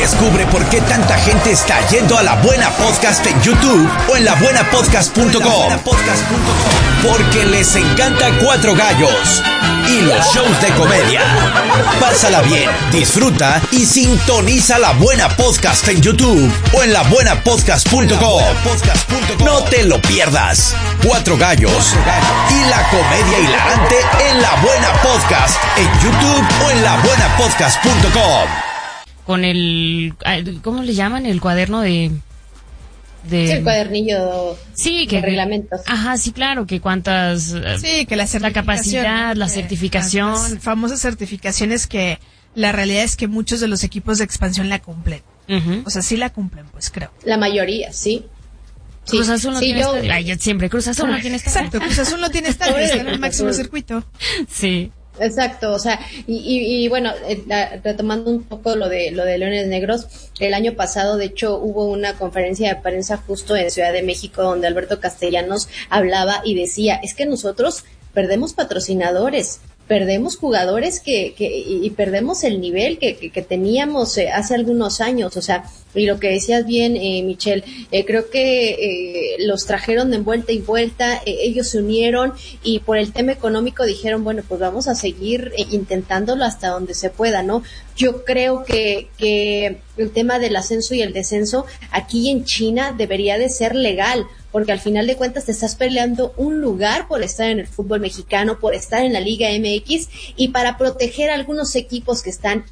Descubre por qué tanta gente está yendo a La Buena Podcast en YouTube o en labuenapodcast.com. Porque les encanta Cuatro Gallos y los shows de comedia. Pásala bien, disfruta y sintoniza La Buena Podcast en YouTube o en labuenapodcast.com. No te lo pierdas. Cuatro Gallos y la comedia hilarante en La Buena Podcast en YouTube o en labuenapodcast.com. Con el, ¿cómo le llaman? El cuaderno de sí, el cuadernillo de reglamentos. Ajá, sí, claro, que cuántas... Sí, que la capacidad, la certificación. Las famosas certificaciones que la realidad es que muchos de los equipos de expansión la cumplen. O sea, sí la cumplen, pues creo. La mayoría, sí. Sí. Cruz Azul no sí, tiene estadio. Siempre Cruz Azul no tiene estadio. Exacto, Cruz Azul no tiene estadio, está en el máximo circuito. Sí. Exacto, o sea, y bueno, retomando un poco lo de Leones Negros, el año pasado, de hecho, hubo una conferencia de prensa justo en Ciudad de México donde Alberto Castellanos hablaba y decía, es que nosotros perdemos patrocinadores, perdemos jugadores y perdemos el nivel que teníamos hace algunos años, o sea, y lo que decías bien, Michelle, creo que los trajeron de vuelta y vuelta, ellos se unieron y por el tema económico dijeron, bueno, pues vamos a seguir intentándolo hasta donde se pueda, ¿no? Yo creo que el tema del ascenso y el descenso aquí en China debería de ser legal, porque al final de cuentas te estás peleando un lugar por estar en el fútbol mexicano, por estar en la Liga MX y para proteger a algunos equipos que están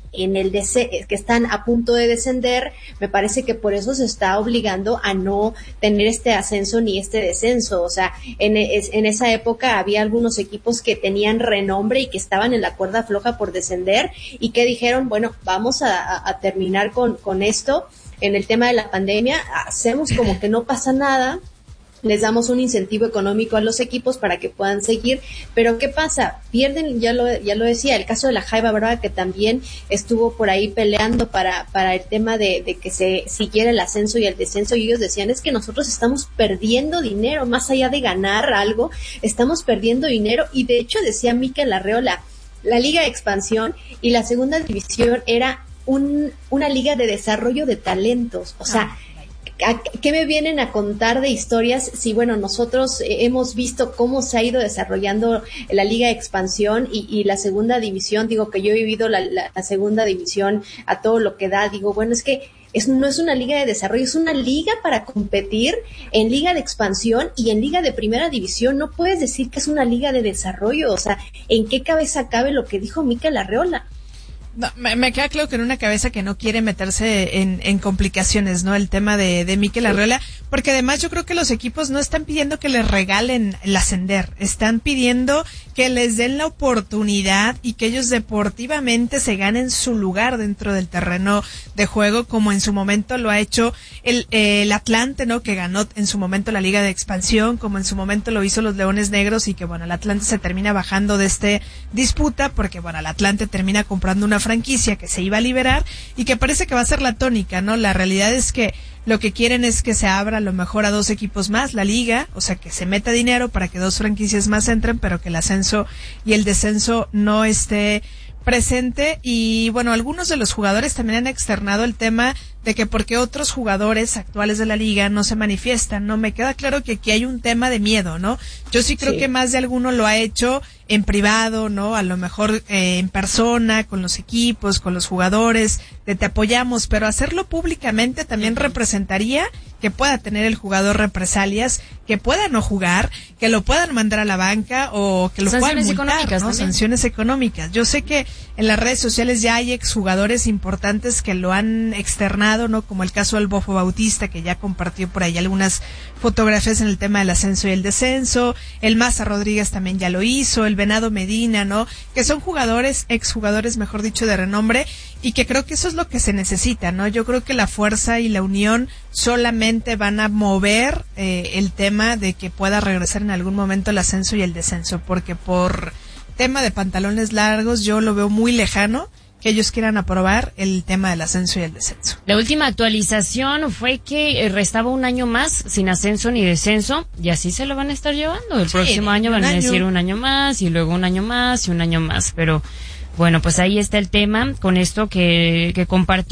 que están a punto de descender. Me parece que por eso se está obligando a no tener este ascenso ni este descenso. O sea, en esa época había algunos equipos que tenían renombre y que estaban en la cuerda floja por descender y que dijeron, bueno, vamos a terminar con esto. En el tema de la pandemia, hacemos como que no pasa nada, les damos un incentivo económico a los equipos para que puedan seguir, pero ¿qué pasa? Pierden, ya lo decía, el caso de la Jaiba Brava, que también estuvo por ahí peleando para el tema de que se siguiera el ascenso y el descenso, y ellos decían, es que nosotros estamos perdiendo dinero, más allá de ganar algo, estamos perdiendo dinero, y de hecho decía Mikel Arreola, la Liga de Expansión y la Segunda División era una liga de desarrollo de talentos, o sea, ¿qué me vienen a contar de historias si, bueno, nosotros hemos visto cómo se ha ido desarrollando la Liga de Expansión y la Segunda División? Digo que yo he vivido la Segunda División a todo lo que da, digo, bueno, es que no es una liga de desarrollo, es una liga para competir en Liga de Expansión y en Liga de Primera División. No puedes decir que es una liga de desarrollo, o sea, ¿en qué cabeza cabe lo que dijo Mikel Arreola? No, me queda claro que en una cabeza que no quiere meterse en complicaciones, ¿no? El tema de Mikel Arreola, porque además yo creo que los equipos no están pidiendo que les regalen el ascender, están pidiendo que les den la oportunidad y que ellos deportivamente se ganen su lugar dentro del terreno de juego, como en su momento lo ha hecho el Atlante, ¿no? Que ganó en su momento la Liga de Expansión, como en su momento lo hizo los Leones Negros, y que bueno, el Atlante se termina bajando de este disputa, porque bueno, el Atlante termina comprando una franquicia que se iba a liberar y que parece que va a ser la tónica, ¿no? La realidad es que lo que quieren es que se abra a lo mejor a 2 equipos más la liga, o sea, que se meta dinero para que 2 franquicias más entren, pero que el ascenso y el descenso no esté presente. Y bueno, algunos de los jugadores también han externado el tema de que porque otros jugadores actuales de la liga no se manifiestan, ¿no? Me queda claro que aquí hay un tema de miedo, ¿no? Yo sí creo que más de alguno lo ha hecho en privado, ¿no? A lo mejor en persona, con los equipos, con los jugadores, de te apoyamos, pero hacerlo públicamente también representaría que pueda tener el jugador represalias, que pueda no jugar, que lo puedan mandar a la banca o que lo puedan multar, ¿no? Sanciones económicas. Yo sé que en las redes sociales ya hay exjugadores importantes que lo han externado, ¿no? Como el caso del Bofo Bautista, que ya compartió por ahí algunas fotografías en el tema del ascenso y el descenso. El Maza Rodríguez también ya lo hizo, el Venado Medina, ¿no? Que son jugadores, exjugadores, mejor dicho, de renombre, y que creo que eso es lo que se necesita, ¿no? Yo creo que la fuerza y la unión solamente van a mover el tema de que pueda regresar en algún momento el ascenso y el descenso, porque por tema de pantalones largos yo lo veo muy lejano que ellos quieran aprobar el tema del ascenso y el descenso. La última actualización fue que restaba un año más sin ascenso ni descenso, y así se lo van a estar llevando. El próximo año van a decir un año más, y luego un año más y un año más, pero bueno, pues ahí está el tema con esto que compartió